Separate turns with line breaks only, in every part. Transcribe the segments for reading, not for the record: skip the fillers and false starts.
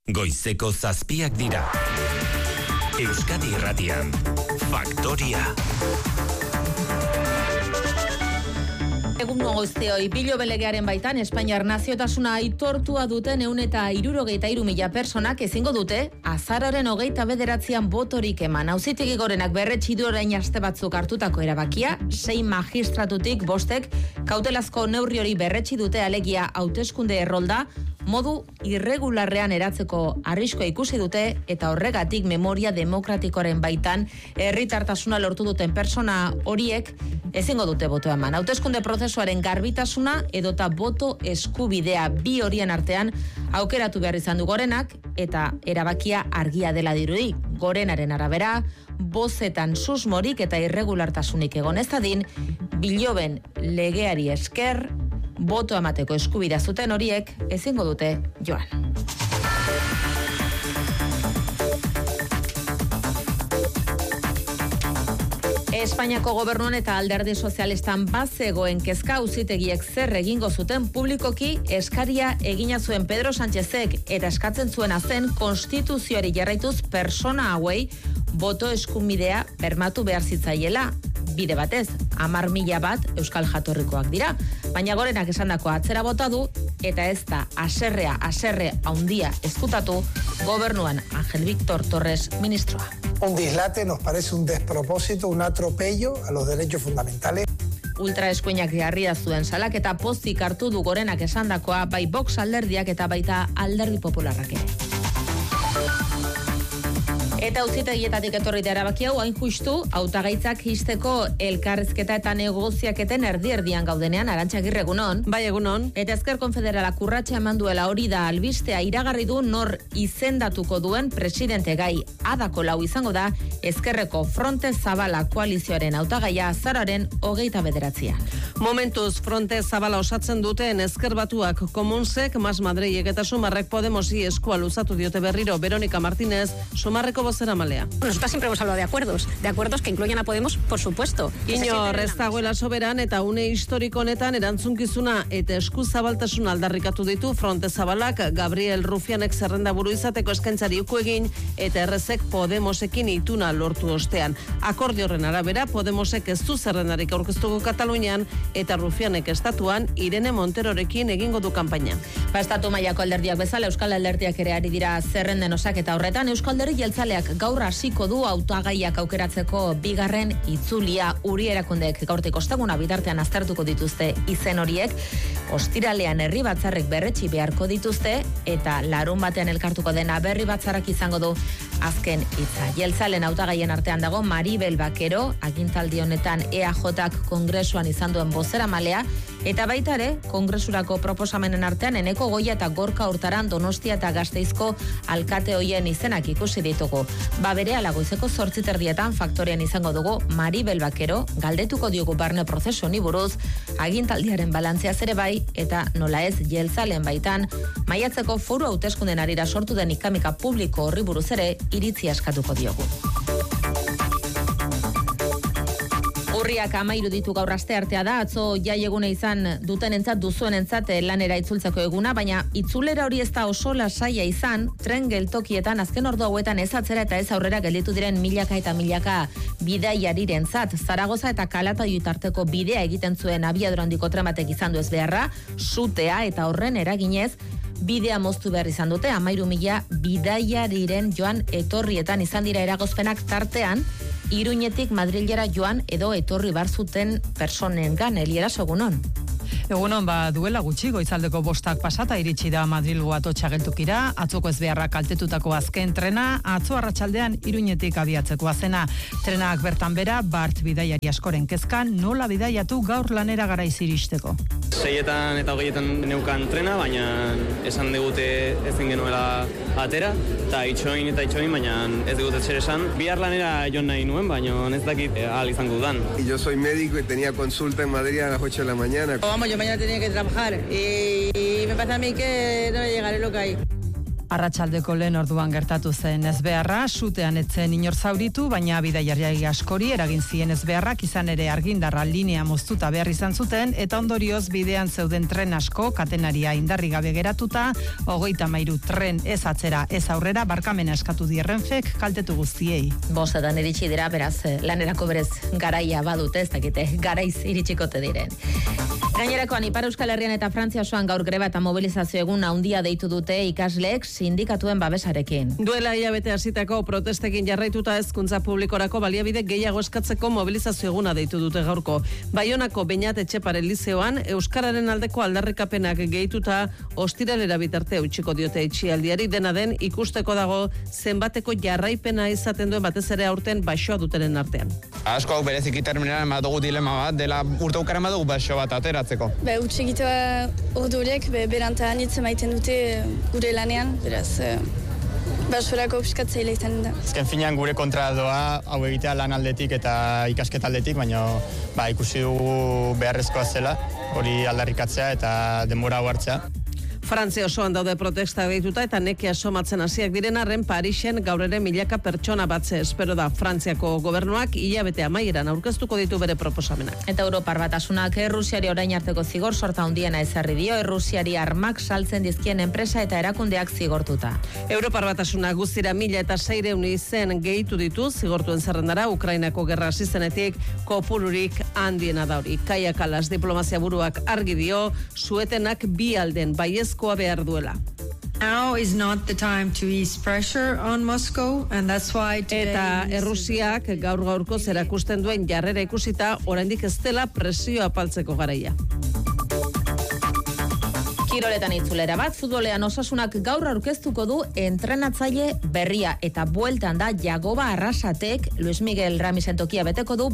Goizeko 7 dira. Euskadi Irratian, Faktoria.
Egun guztioi, Bilobe legearen baitan Espainiar naziotasuna aitortua duten 163.000 personak ezingo dute azaroaren 29an botorik eman. Auzitegi Gorenak berretsi du orain aste batzuk hartutako erabakia, 6 magistratutik 5 kautelazko neurri hori berretsi dute, alegia hauteskunde errolda modu irregularrean eratzeko arriskoa ikusi dute eta horregatik memoria demokratikoaren baitan herritartasuna lortu duten persona horiek ezingo dute botoa eman. Hauteskunde prozesuaren garbitasuna edota boto eskubidea, bi horien artean aukeratu behar izan du Gorenak eta erabakia argia dela dirudi. Gorenaren arabera, bozetan susmorik eta irregulartasunik egon ez dadin, Biloben legeari esker boto emateko eskubidea zuten horiek ezingo dute joan. Espainiako gobernuan eta alderdi sozialistan bazegoen kezka, auzitegiek zer egingo zuten publikoki eskaria egina zuen Pedro Sánchezek eta eskatzen zuena zen konstituzioari jarraituz persona hauei boto eskubidea bermatu behar zitzaiela. Bide batez, 10.000 bat euskal jatorrikoak dira. Baina Gorenak esandako atzera bota du eta ez da haserre handia ezkutatu gobernuan Ángel Víctor Torres ministroa.
Un dislate nos parece un despropósito, un atropello a los derechos fundamentales.
Ultraeskuinak jarria zuen salaketa pozik hartu du Gorenak esandakoa, bai Vox alderdiak eta baita Alderdi Popularrak ere. Eta auzitegietatik etorri da erabaki hau, hain justu, hautagaitzak histeko elkarrizketa eta negoziaketen erdi-erdian gaudenean. Arantxa Agirre, egunon.
Bai, egunon.
Eta Ezker Konfederala kurratxa eman duela, hori da albistea, iragarri du nor izendatuko duen presidente gai. Adako lau izango da Ezkerreko Fronte Zabala koalizioaren hautagaia azaroaren 29an.
Momentuz, Fronte Zabala osatzen duten Ezker Batuak, Komunsek, Mas Madreiek eta Sumarrek Podemosi eskua luzatu diote berriro Verónica Martínez, Sumarreko bozera malea.
Nosotros siempre hemos hablado de acuerdos que incluyen a Podemos, por supuesto.
Inor ez dagoela soberan eta une historiko honetan erantzunkizuna eta eskuzabaltasuna aldarrikatu ditu Fronte Zabalak. Gabriel Rufianek zerrenda buru izateko eskaintzari uko egin eta Errezek Podemosekin ituna lortu ostean. Akordio horren arabera, Podemosek ez du zerrendarik aurkeztuko Katalunian eta Rufianek estatuan Irene Monterorekin egingo du kanpaina.
Estatu mailako alderdiak bezala, Euskal Alderdiak ere ari dira zerrenden osaketa horretan. Euskal Alderdi Jeltzaleak gaur hasiko du hautagaiak aukeratzeko bigarren itzulia. Uri erakundek gaurtik osteguna bitartean aztertuko dituzte izen horiek. Ostiralean herri batzarrek berretsi beharko dituzte eta larun batean elkartuko dena berri batzarrak izango du azken hitza. Jeltzalen hautagaien artean dago Maribel Bakero, agintaldi honetan EAJak kongresuan izan duen bozeramalea, eta baita ere, kongresurako proposamenen artean Eneko Goia eta Gorka Hurtaran Donostia eta Gasteizko alkate hoien izenak ikusi ditugu. Berehala goizeko 8:30 Faktorian izango dugu Maribel Bakero, galdetuko diogu barne prozesu honi buruz, agintaldiaren balantzeaz ere bai, eta nola ez Jeltzalen baitan, maiatzeko foru hauteskunden arira sortu den ikamika publiko horri buruz ere iritzi askatuko diogu. Urriak 13 ditu gaur aste artea da, atzo jai eguna izan dutenentzat, duzuenentzat lanera itzultzeko eguna, baina itzulera hori ez da oso lasaia izan, tren geltokietan azken ordu hauetan ez atzera eta ez aurrera gelditu diren milaka eta milaka bidaiarirentzat. Zaragoza eta Calataiu tarteko bidea egiten zuen abiadura handiko tren batek izan du ez beharra, sutea eta horren eraginez bidea moztu behar izan dute, 13.000 bidaiariren joan etorrietan izan dira eragozpenak tartean, Iruñetik Madrilera joan edo etorri bar zuten personengan. Eliera Sogunon.
Egunon, duela gutxi goizaldeko 5 pasata iritsi da Madrilgo Atotxa geltokira, atzoko ezbeharra kaltetutako azken trena, atzo arratsaldean Iruñetik abiatzeko zena. Trenak bertan bera, bart bidaiari askoren kezkan, nola bidaiatu gaur lanera garaiz iristeko.
6 eta 20 neukan trena, baina esan digute ezin genuela atera, eta itxoin, baina ez digute zer esan. Bihar lanera joan nahi nuen, baina ez dakit ahal izango dudan.
Yo soy médico y tenía consulta en Madrid a las 8 de la mañana.
Vamos, yo mañana tenía que trabajar y me pasa a mí que no me llegaré lo que hay.
Arratsaldeko lehen orduan gertatu zen ezbeharra, sutean etzen inor zauritu, baina bidaiari askori eragin zien ezbeharrak, izan ere argindarra linea moztuta behar izan zuten, eta ondorioz bidean zeuden tren asko, katenaria indarri gabe geratuta, 33 tren ez atzera, ez aurrera, barkamena eskatu die Renfek kaltetu guztiei.
Bostetan iritsi dira, beraz, lanerako berez garaia badute, ez dakite, garaiz iritsikote diren. Gainerakoan, Ipar Euskal Herrian eta Frantzia osoan gaur greba eta mobilizazio egun handia deitu dute ikasleek sindikatuen babesarekin.
Duela hilabete hasitako protestekin jarraituta hezkuntza publikorako baliabide gehiago eskatzeko mobilizazio eguna deitu dute gaurko. Baionako Beñat Etxepare Lizeoan euskararen aldeko aldarrikapenak gehituta ostiralera bitarte utziko diote itxialdiari, dena den ikusteko dago zenbateko jarraipena izaten duen batez ere aurten baxoa dutenen artean.
Asko hau bereziki terminalean badugu dilema bat, dela urteukaren badugu baxo bat ateratzeko.
Utsegitea ordu horiek berantahan hitz maiten dute gure lanean, beraz basorako piskatzaile izan da.
Azken finean gure kontra doa hau egitea lan aldetik eta ikasketa aldetik, baina ikusi dugu beharrezkoa zela, hori aldarrikatzea eta denbora hau hartzea.
Frantzia osoan daude protesta deituta eta nekea somatzen hasiak diren arren Parisen gaur ere milaka pertsona batze espero da. Frantziako gobernuak hilabete amaieran aurkeztuko ditu bere proposamenak.
Eta Europar Batasunak Errusiari orain arteko zigor sorta handiena ezarri dio, Errusiari armak saltzen dizkien enpresa eta erakundeak zigortuta.
Europar Batasunak guztira 1.600 izen gehitu ditu zigortuen zerrendara Ukrainako gerra hasi zenetik kopururik handiena da hori. Kaia Kallas diplomazia buruak argi dio suetenak bi alden baiezkoa behar duela.
Now is not the time to ease pressure on Moscow, and that's why today...
Eta Errusiak gaur-gaurko zerakusten duen jarrera ikusita, oraindik ez dela presioa apaltzeko garaia.
Kiroletan itzulera bat, futbolean Osasunak gaur aurkeztuko du entrenatzaile berria eta bueltan da Jagoba Arrasatek Luis Miguel Ramisen tokia beteko du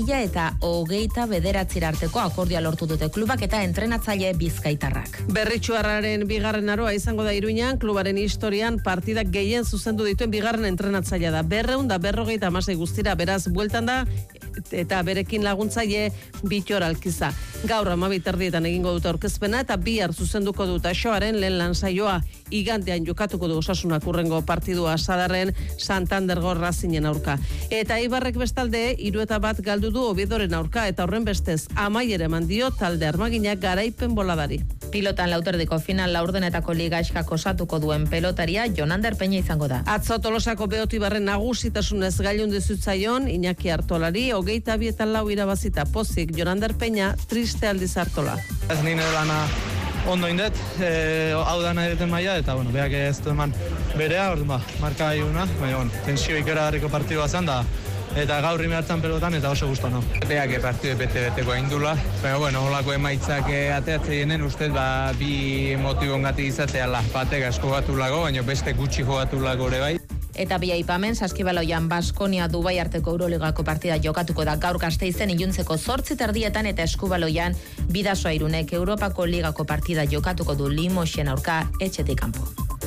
2029 arteko akordioa lortu dute klubak eta entrenatzaile bizkaitarrak.
Berritxuarraren bigarren aroa izango da Iruñan, klubaren historian partidak gehien zuzendu dituen bigarren entrenatzailea da. 256 guztira, beraz bueltan da eta berekin laguntzaile Bitor Alkiza. Gaur 12:00 egingo dute aurkezpena eta bihar zuzenduko dut Axoaren lehen lan saioa. Igandean jokatuko du Osasunak hurrengo partidua Sadarren Santandergo Racingen aurka. Eta Eibarrek bestalde 3-1 galdu du Oviedoren aurka eta horren bestez amaiera eman dio talde armaginak garaipen boladari.
Pilotan lauterdiko final laurdenetako ligaxkak osatuko duen pelotaria Jonander Peña izango da.
Atzo Tolosako Beotibarren nagusitasunez gailundu zitzaion Iñaki Artolari 22 irabazita pozik. Jonander Peña triste aldiz Artola.
Ez nire lana ondo indet, hau da nahi duten maila, eta beak ez du eman berea, orduan marka gaiuna, baina tensio ikeragarriko partidua zen da, eta gaur hartan pelotan eta oso gustu no.
Beak partidu bete-beteko indula, baina holako emaitzak ateatzeinen ustez bi motibongatik izatea batek asko gatu lago, baina beste gutxi jogatu lago ere bai.
Eta bi aipamen, Saskibaloian Baskonia Dubai arteko Euroligako partida jokatuko da gaur Gasteizen iluntzeko 8:00 eta Eskubaloian Bidasoa Irunek Europako Ligako partida jokatuko du Limoxen aurka etxetik kanpo.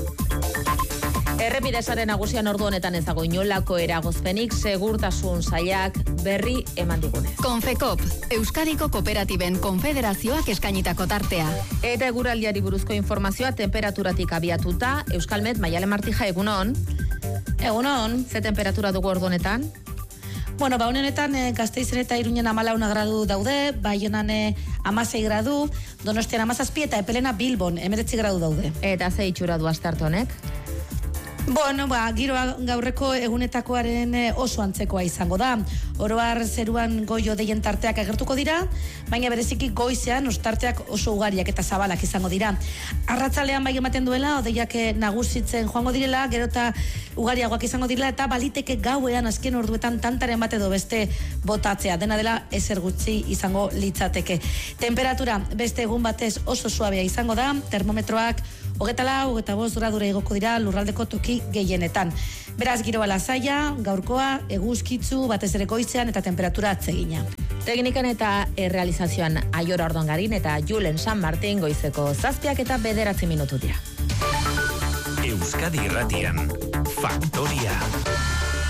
Errepidesaren nagusian ordu honetan ez dago inolako eragozpenik, segurtasun sailak berri eman digunez.
Konfekop, Euskadiko Kooperatiben Konfederazioak eskainitako tartea.
Eta eguraldiari buruzko informazioa temperaturatik abiatuta, Euskalmet Maialen Martija, egunon.
Egunon.
Ze temperatura dugu ordu honetan?
Bueno, honetan Gasteizen eta Iruñen 14 gradu daude, Baionan 16 gradu, Donostian 17 eta Epelena Bilbon 19 gradu daude.
Eta ze itxura du astarte honek?
Bueno, giroa gaurreko egunetakoaren oso antzekoa izango da. Oro har zeruan goio deien tarteak agertuko dira, baina bereziki goizean ostarteak oso ugariak eta zabalak izango dira. Arratsalean bai ematen duela, odeiak nagusitzen joango direla, gero eta ugariagoak izango direla, eta baliteke gauean azken orduetan tantaren bat edo beste botatzea. Dena dela ezer gutxi izango litzateke. Temperatura beste egun batez oso suabea izango da, termometroak 24-25 gradura igoko dira lurraldeko toki gehienetan. Beraz, giroa lasaia, gaurkoa, eguzkitzu, batez ere goizean eta temperatura atsegina.
Teknikan eta errealizazioan Aiora Ordongarin eta Julen San Martin goizeko 7 eta 9 minutu dira.
Euskadi Irratian, Faktoria.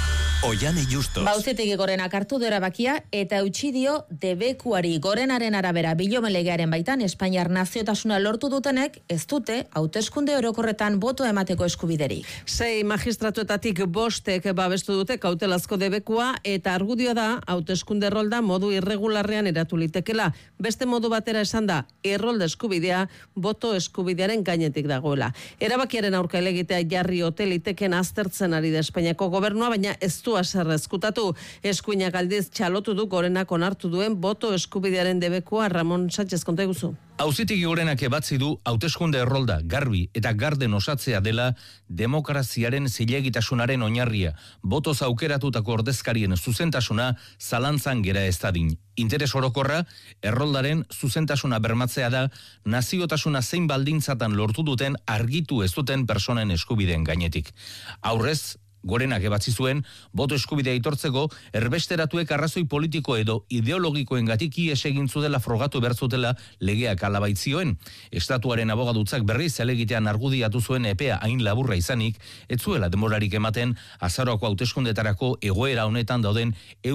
Oiane Justos.
Auzitegik Gorenak hartu du erabakia eta eutsi dio debekuari. Gorenaren arabera Biloben legearen baitan Espainiar naziotasuna lortu dutenek ez dute hauteskunde orokorretan boto emateko eskubiderik.
6 magistratuetatik 5 babestu dute kautelazko debekua eta argudioa da hauteskunde errolda modu irregularrean eratu litekela. Beste modu batera esan da errolda eskubidea boto eskubidearen gainetik dagoela. Erabakiaren aurka elegitea jarri ote liteken aztertzen ari da Espainiako gobernua, baina ez du haser eskutatu. Eskuinak aldiz txalotu du Gorenak onartu duen boto eskubidearen debekua. Ramon Sánchez, konta eguzu.
Auzitegi Gorenak ebatzi du hauteskunde errolda garbi eta garden osatzea dela demokraziaren zilegitasunaren oinarria. Botoz aukeratutako ordezkarien zuzentasuna zalantzan gera ez dadin. Interes orokorra erroldaren zuzentasuna bermatzea da naziotasuna zein baldintzatan lortu duten argitu ez duten personen eskubideen gainetik. Aurrez, Gorenak ebatzi zuen, boto eskubidea aitortzeko erbesteratuek arrazoi politiko edo ideologikoengatik ihes egin zutela frogatu behar zutela legeak alabaitzioen. Estatuaren abogadutzak berriz helegitean argudiatu zuen epea hain laburra izanik, ez zuela demorarik ematen azaroako hauteskundetarako egoera honetan dauden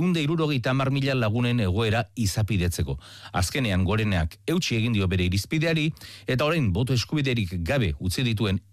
160.000 lagunen egoera izapidetzeko. Azkenean Gorenak eutsi egin dio bere irizpideari, eta orain boto eskubiderik gabe utzi dituen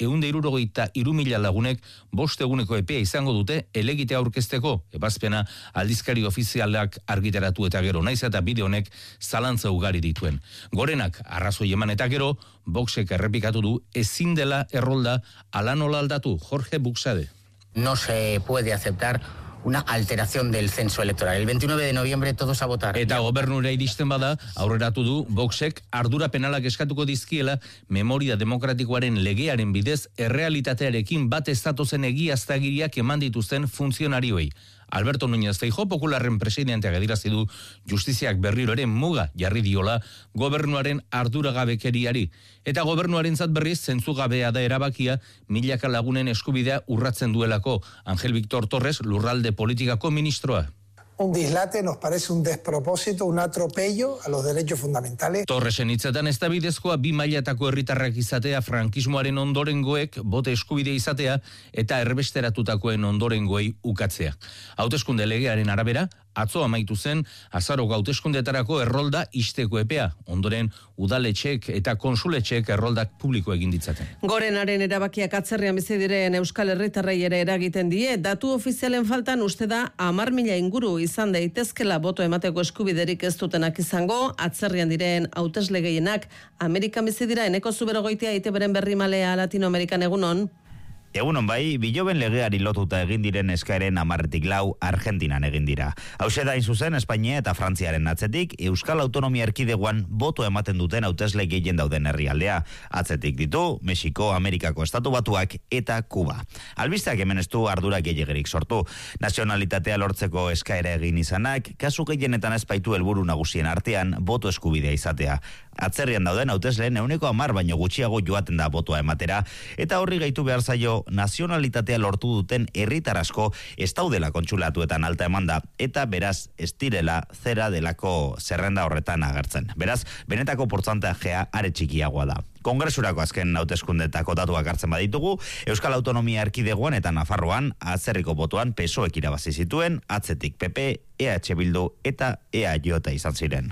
163.000 lagunek 5 eguneko epea izango dute elegite aurkezteko. Ebazpena aldizkari ofizialak argitaratu eta gero, naiz eta bide honek zalantza ugari dituen. Gorenak arrazoi eman eta gero, Voxek errepikatu du ezin dela errolda ala nola aldatu. Jorge Buxade.
No se puede aceptar una alteración del censo electoral. El 29 de noviembre todos a votar.
Eta gobernura iristen bada, aurreratu du Voxek ardura penalak eskatuko dizkiela memoria demokratikoaren legearen bidez errealitatearekin bat ez datozen egiaztagiriak eman dituzten funtzionarioei. Alberto Núñez Feijóo Popularren presidenteak adirazi du justiziak berriro ere muga jarri diola gobernuaren arduragabekeriari. Eta gobernuarentzat berriz zentzugabea da erabakia milaka lagunen eskubidea urratzen duelako. Ángel Víctor Torres, lurralde politikako ministroa.
Un dislate, nos parece un despropósito, un atropello a los derechos fundamentales.
Torresen hitzetan ez da bidezkoa 2 mailatako herritarrak izatea frankismoaren ondorengoek bote eskubidea izatea eta erbesteratutakoen ondorengoei ukatzea. Hauteskunde legearen arabera, atzo amaitu zen azaroko hauteskundetarako errolda ixteko epea. Ondoren udaletxeek eta konsuletxeek erroldak publiko egin ditzaten.
Gorenaren erabakiak atzerrian bizi diren Euskal Herritarrei ere eragiten die. Datu ofizialen faltan uste da 10.000 inguru izan daitezkela boto emateko eskubiderik ez dutenak izango. Atzerrian diren hautesle gehienak Amerikan bizi dira. Eneko Zuberogoitia ITBren berrimalea Latinoamerikan egunon.
Egunon bai, Biloben legeari lotuta egin diren eskaeren 10-4 Argentinan egin dira. Hauxe da zuzen Espainia eta Frantziaren atzetik Euskal Autonomia Erkidegoan boto ematen duten hautesle gehien dauden herrialdea. Atzetik ditu Mexiko, Amerikako Estatu Batuak eta Kuba. Albisteak hemen ez du ardura gehiegerik sortu. Nazionalitatea lortzeko eskaera egin izanak, kasu gehienetan ez baitu helburu nagusien artean boto eskubidea izatea. Atzerrian dauden hautesleen 10% baino gutxiago joaten da botoa ematera, eta horri gehitu behar zaio nazionalitatea lortu duten herritar asko ez daudela kontsulatuetan alta emanda, eta beraz ez direla zera delako zerrenda horretan agertzen. Beraz, benetako portzentajea are txikiagoa da. Kongresurako azken hauteskundetako datuak hartzen baditugu, Euskal Autonomia Erkidegoan eta Nafarroan atzerriko botoan PSOEk irabazi zituen, atzetik PP, EH Bildu eta EAJ izan ziren.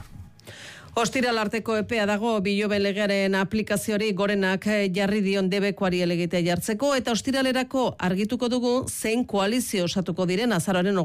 Ostiral arteko epea dago Biloben legearen aplikazioari Gorenak jarri dion debekuari elegitea jartzeko, eta ostiralerako argituko dugu zein koalizio osatuko diren azaroaren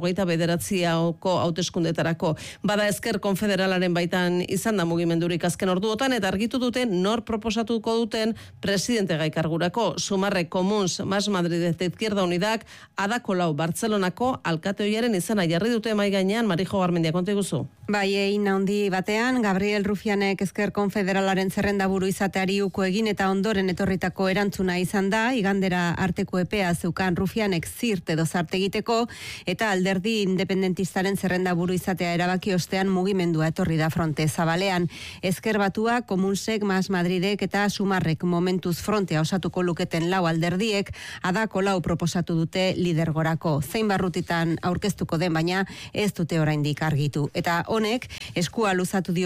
29ko hauteskundetarako. Bada Ezker Konfederalaren baitan izan da mugimendurik azken orduotan, eta argitu duten nor proposatuko duten presidente gaikargurako. Sumarrek, Comuns, Mas Madrid eta Izquierda Unidak, Ada Colau Bartzelonako alkateoiaren izena jarri dute mai gainean. Marijo Garmendia, konta iguzu.
Bai, egin handi batean, Gabriel Rufianek Ezker Konfederalaren zerrendaburu izateari uko egin eta ondoren etorritako erantzuna izan da. Igandera arteko epea zeukan Rufianek zirt edo zart egiteko, eta alderdi independentistaren zerrendaburu izatea erabaki ostean mugimendua etorri da fronte zabalean. Ezker Batua, Komunsek, Mas Madridek eta Sumarrek momentuz frontea osatuko luketen lau alderdiek Ada Colau proposatu dute lidergorako. Zein barrutitan aurkeztuko den, baina ez dute oraindik argitu. Eta honek eskua luzatu dio berriz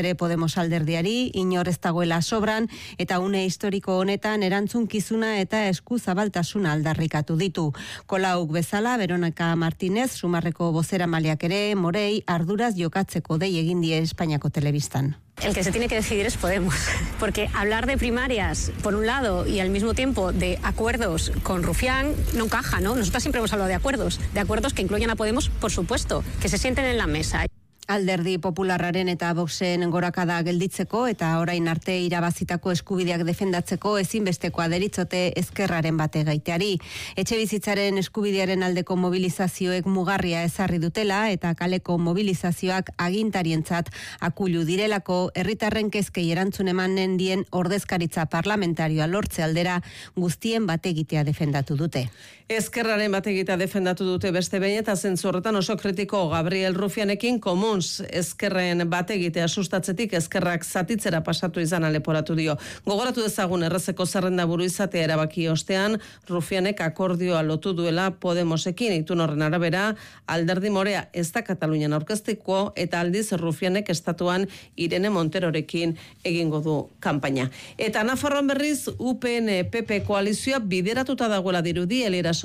ere Podemos alderdiari, inor ez dagoela sobran, eta une historiko honetan erantzunkizuna eta eskuzabaltasuna aldarrikatu ditu. Kolauk bezala, Veronika Martínez, Sumarreko bozeramaileak ere, Morei arduraz jokatzeko dei egin die Espainiako telebistan.
El que se tiene que decidir es Podemos, porque hablar de primarias, por un lado, y al mismo tiempo de acuerdos con Rufián, no encaja, ¿no? Nosotras siempre hemos hablado de acuerdos que incluyan a Podemos, por supuesto, que se sienten en la mesa.
Alderdi Popularraren eta Voxen gorakada gelditzeko eta orain arte irabazitako eskubideak defendatzeko ezinbestekoa deritzote ezkerraren bate gaiteari. Etxebizitzaren eskubidearen aldeko mobilizazioek mugarria ezarri dutela eta kaleko mobilizazioak agintarientzat akulu direlako herritarren kezkei erantzun emanen dien ordezkaritza parlamentarioa lortze aldera guztien bategitea defendatu dute.
Ezkerraren bategitea defendatu dute beste behin eta zentzu horretan oso kritiko Gabriel Rufianekin Comuns ezkerren bategitea sustatzetik ezkerrak zatitzera pasatu izan leporatu dio. Gogoratu dezagun errezeko zerrenda buru izatea erabaki ostean Rufianek akordioa lotu duela Podemosekin, itun horren arabera alderdi morea ez da Katalunian aurkezteko eta aldiz Rufianek estatuan Irene Monterorekin egingo du kanpaina. Eta Nafarroan berriz UPN-PP koalizioa bideratuta dagoela dirudi Eliraso.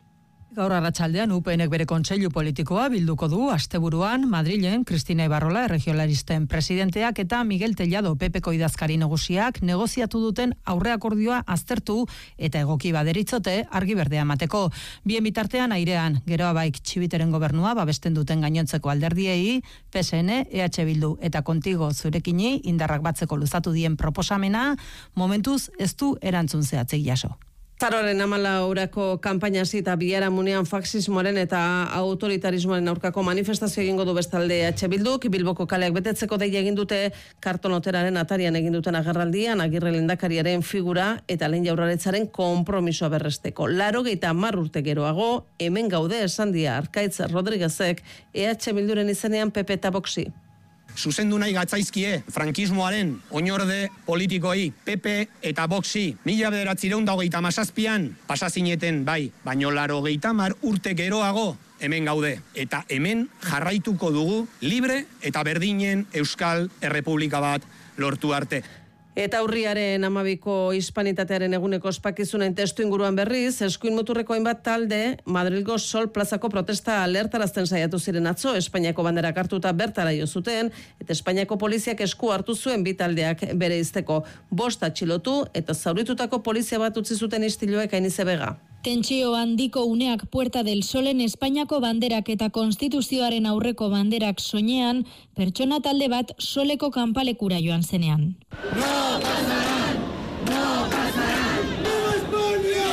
Gaur arratsaldean UPNek bere kontseilu politikoa bilduko du asteburuan Madrilen Cristina Ibarrola erregiolaristen presidenteak eta Miguel Tellado PPko idazkari nagusiak negoziatu duten aurreakordioa aztertu eta egoki baderitzote argi berdea emateko. Bien bitartean airean geroa baik Txibiteren gobernua babesten duten gainontzeko alderdiei, PSN, EH Bildu eta Kontigo zurekini indarrak batzeko luzatu dien proposamena momentuz ez du erantzun zehatzik jaso.
Zaroren 14 kanpaina zita biharamunean faxismoaren eta autoritarismoaren aurkako manifestazio egingo du bestalde EH Bilduk, Bilboko kaleak betetzeko deia egin dute kartonoteraren atarian egin duten agerraldian, Agirre lehendakariaren figura eta lehen jaurlaritzaren konpromisoa berresteko. 80 urte geroago, hemen gaude esan dia Arkaitz Rodriguezek EH Bilduren izenean PP eta Voxi.
Zuzendu nahi gatzaizkie frankismoaren oinorde politikoi PP eta Voxi 1927an pasazineten bai, baino 80 urte geroago hemen gaude. Eta hemen jarraituko dugu libre eta berdinen Euskal Errepublika bat lortu arte.
Eta urriaren 12ko hispanitatearen eguneko ospakizunen testu inguruan berriz, eskuin muturreko hainbat talde Madrilgo Sol plazako protesta alertarazten saiatu ziren atzo, Espainiako banderak hartuta bertara jo zuten, eta Espainiako poliziak esku hartu zuen bi taldeak bere izteko. 5 atxilotu eta zauritutako polizia bat utzi zuten istiluek Ainize Bega.
Tentsio handiko uneak Puerta del Solen Espainiako banderak eta konstituzioaren aurreko banderak soinean, pertsona talde bat soleko kanpalekura joan zenean.
¡No pasarán! ¡No pasarán! ¡No España!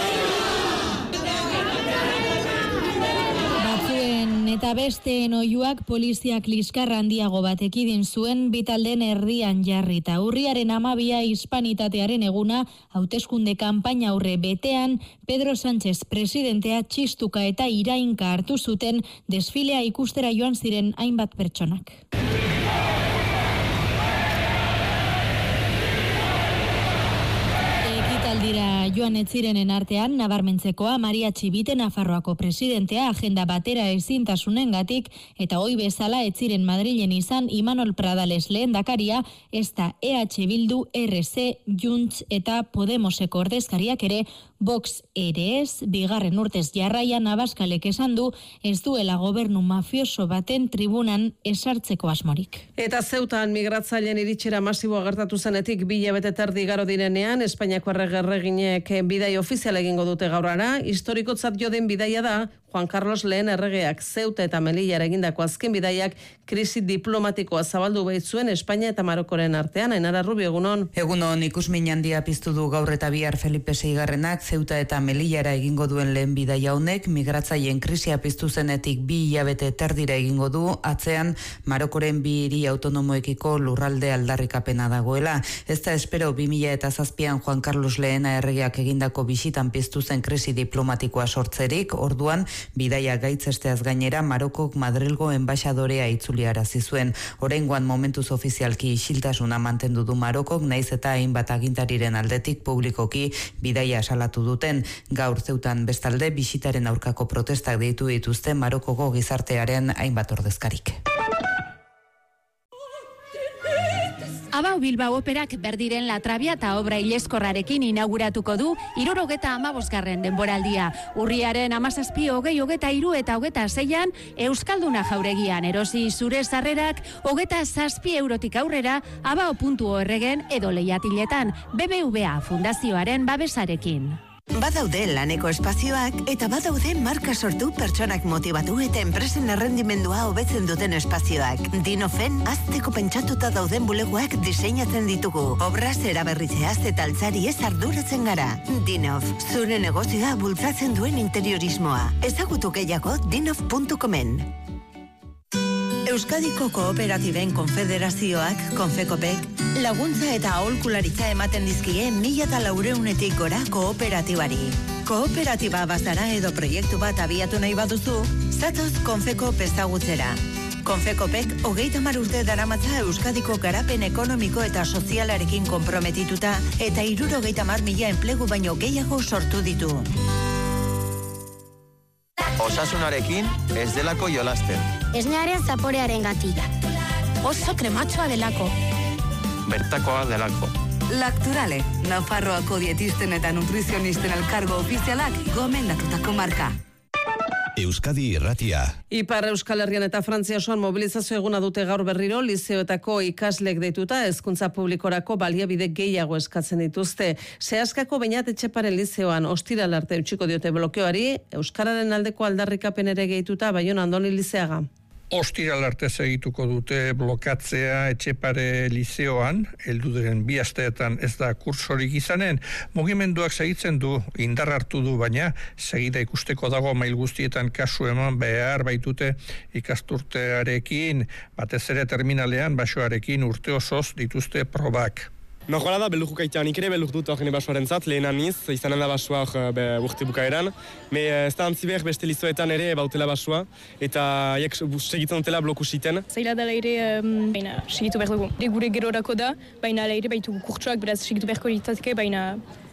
Batzuen eta besteen oihuak poliziak liskar handiago bat ekidin zuen bitaldeen erdian jarrita. Urriaren 12 hispanitatearen eguna hauteskunde kanpaina aurre betean Pedro Sánchez presidentea txistuka eta irainka hartu zuten desfilea ikustera joan ziren hainbat pertsonak. Ekitaldira joan ez zirenen artean nabarmentzekoa Maria Txibite Nafarroako presidentea agenda batera ezintasunengatik eta ohi bezala ez ziren Madrilen izan Imanol Pradales lehendakaria, ezta EH Bildu, RC, Junts eta Podemoseko ordezkariak ere Vox ere ez, bigarren urtez jarraian Abaskalek esan du ez duela gobernu mafioso baten tribunan esartzeko asmorik.
Eta Zeutan migratzaileen iritsera masiboa gertatu zenetik 2 hilabete terdi igaro direnean, Espainiako erreginek bidai ofizial egingo dute gaurara, historikotzat jo den bidaia da Juan Carlos lehen erregeak Ceuta eta Melillara egindako azken bidaiak krisi diplomatikoa zabaldu baitzuen Espainia eta Marokoren artean. Ainara Rubio, egunon.
Egunon, ikusmin handia piztu du gaur eta bihar Felipe VIgarrenak Ceuta eta Melillara egingo duen lehen bidaia honek, migratzaileen krisia piztu zenetik 2 hilabete terdira egingo du, atzean Marokoren 2 hiri autonomoekiko lurralde aldarrikapena dagoela. Ez da espero 2007an Juan Carlos lehena erregeak egindako bisitan piztu zen krisi diplomatikoa sortzerik, orduan bidaia gaitzesteaz gainera Marokok Madrilgo enbaixadorea itzuliarazi zuen. Oraingoan momentuz ofizialki isiltasuna mantendu du Marokok, naiz eta hainbat agintariren aldetik publikoki bidaia salatu duten. Gaur Zeutan bestalde bisitaren aurkako protestak deitu dituzte Marokoko gizartearen hainbat ordezkarik.
Bilbao Operak Berdiren La Trabia eta obra ileskorrarekin inauguratuko du 75. denboraldia. Urriaren 17, 20, 23 eta 26an Euskalduna jauregian erosi zure sarrerak 27 eurotik aurrera abao.orgen edo lehiatiletan BBVA Fundazioaren babesarekin.
Badaude laneko espazioak eta badaude marka sortu pertsonak motibatu eta enpresen errendimendua hobetzen duten espazioak. Dinofen azteko pentsatuta dauden bulegoak diseinatzen ditugu. Obraz eraberritzeaz eta altzariez arduratzen gara. Dinof, zure negozioa bultzatzen duen interiorismoa. Ezagutu gehiago dinof.comen. Euskadiko Kooperatiben Konfederazioak, Konfekopek, laguntza eta aholkularitza ematen dizkie 1400-etik gora kooperatibari. Kooperatiba bazara edo proiektu bat abiatu nahi baduzu, zatoz Konfekop ezagutzera. Konfekopek 30 urte daramatza Euskadiko garapen ekonomiko eta sozialarekin konprometituta eta 70.000 enplegu baino gehiago sortu ditu.
Osasunarekin ez delako jolasten.
Esnearen zaporearen gatia. Oso krematxoa delako.
Bertakoa delako.
Lacturale, Nafarroako dietisten eta nutrizionisten elkargo ofizialak gomendatutako marka.
Euskadi Irratia.
Ipar Euskal Herrian eta Frantzia osoan mobilizazio eguna dute gaur berriro, lizeoetako ikaslek deituta hezkuntza publikorako baliabide gehiago eskatzen dituzte. Seaskako Beñat Etxeparen lizeoan ostiral arte utziko diote blokeoari, euskararen aldeko aldarrikapen ere gehituta Baiona Andoni Lizeaga.
Ostiral arte segituko dute blokatzea Etxepare lizeoan, heldu diren 2 asteetan ez da kursorik izanen, mugimenduak segitzen du, indar hartu du, baina segida ikusteko dago mail guztietan kasu eman behar baitute ikasturtearekin, batez ere terminalean basoarekin urte osoz dituzte probak.
Normala da, beluk ukaitea, nik ere beluk dut horren basoaren zat, lehenan niz, izanen da basoa urte bukaeran. Ez da antzi behar beste lizoetan ere bautela basoa, eta segitzen dutela bloku siten.
Zaila dela ere, baina segitu behar dugu. Gure gerorako da, baina ere baitu kurtsuak, beraz segitu beharko ditateke, baina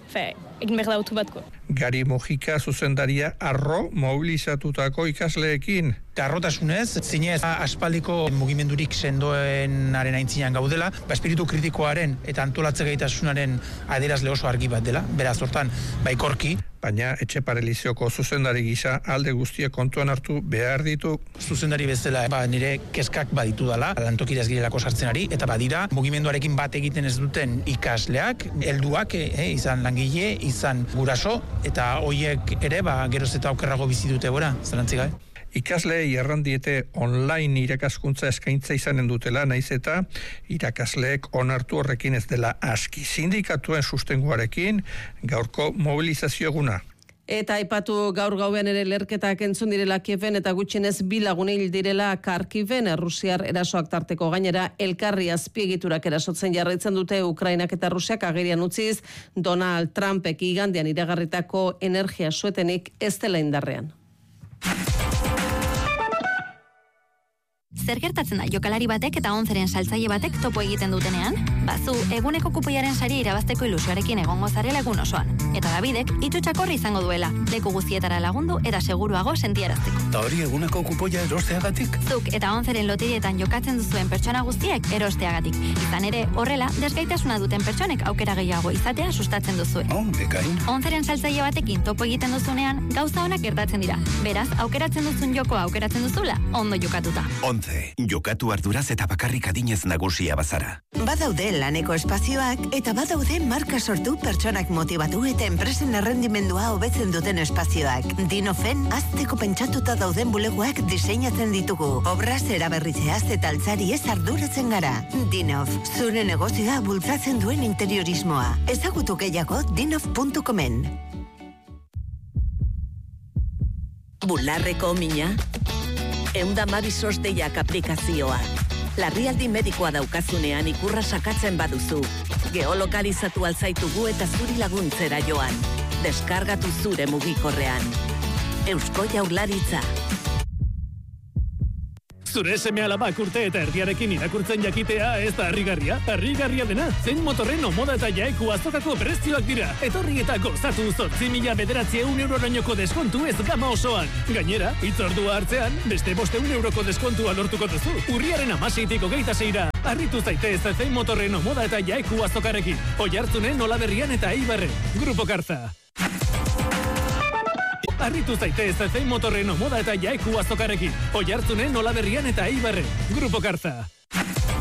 egin behar da autu batko.
Gari Mojika zuzendaria arro mobilizatutako ikasleekin.
Arrotasunez, zinez aspaldiko mugimendurik sendoenaren aintzinean gaudela, espiritu kritikoaren eta antolatze gaitasunaren adierazle oso argi bat dela, beraz hortan baikorki.
Baina Etxepare lizeoko zuzendari gisa alde guztiak kontuan hartu behar ditu.
Zuzendari bezala nire kezkak baditu dela, lantokira ez girelako sartzen ari, eta badira mugimenduarekin bat egiten ez duten ikasleak, helduak, izan langile, izan guraso, eta hoiek ere geroz eta okerrago bizi dute gora, zerantzik gabe.
Ikasleei errandiete online irakaskuntza eskaintza izanen dutela, naiz eta irakasleek onartu horrekin ez dela aski. Sindikatuen sustenguarekin gaurko mobilizazio eguna.
Eta aipatu gaur gauean ere lerketak entzun direla Kieven eta gutxienez 2 lagun hil direla Kharkiven, Errusiar erasoak tarteko, gainera elkarri azpiegiturak erasotzen jarraitzen dute Ukrainak eta Rusiak agerian utziz Donald Trumpek igandean iragarritako energia suetenik ez dela indarrean.
Zer gertatzen da jokalari batek eta onzeren saltzaile batek topo egiten dutenean? Bazu, eguneko kupoiaren saria irabazteko ilusioarekin egongo zarela egun osoan. Eta Davidek itxutxakorri izango duela, leku guztietara lagundu eta seguruago sentiarazteko.
Eta hori eguneko kupoia erosteagatik?
Zuk eta onzeren loterietan jokatzen duzuen pertsona guztiek erosteagatik. Izan ere, horrela, desgaitasuna duten pertsonek aukera gehiago izatea sustatzen duzue.
Bekain.
Onzeren saltzaile batekin topo egiten duzunean, gauza onak gertatzen dira. Beraz, aukeratzen duzun jokoa aukeratzen duzula, ondo jokatuta.
Jokatu arduraz eta bakarrik adinez nagusia bazara.
Badaude laneko espazioak eta badaude marka sortu pertsonak motibatu eta enpresen errendimendua hobetzen duten espazioak. Dinofen azteko pentsatuta dauden bulegoak diseinatzen ditugu. Obraz eraberritzeaz eta altzariez arduratzen gara. Dinof, zure negozioa bultzatzen duen interiorismoa. Ezagutu gehiago dinof.comen.
Bularreko mina? 112 deiak aplikazioa. Larrialdi medikoa daukazunean ikurra sakatzen baduzu. Geolokalizatu alzaitugu eta zuri laguntzera joan. Deskargatu zure mugikorrean. Eusko Jaurlaritza.
Zure seme-alabak urte eta erdiarekin irakurtzen jakitea ez da harrigarria. Harrigarria dena, zein motorren moda eta jaeku azokako prezioak dira. Etorri eta gozatu 8.900 eurorainoko deskontu ez gama osoan. Gainera, hitzordua hartzean, beste 500 euroko deskontua lortuko duzu. Urriaren 16tik 26ra. Harritu zaitez zein motorren moda eta jaeku azokarekin. Oiartzunen, Olaberrian eta Eibarren. Grupo Karza. Harritu zaitez zein motorren moda eta jaeku azokarekin. Oiartzunen, Olaberrian eta Eibarren. Grupo Karza.